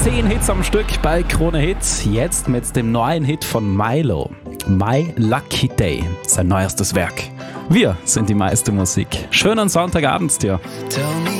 10 Hits am Stück bei Krone Hits. Jetzt mit dem neuen Hit von Milo. My Lucky Day, sein neuestes Werk. Wir sind die meiste Musik. Schönen Sonntagabend dir.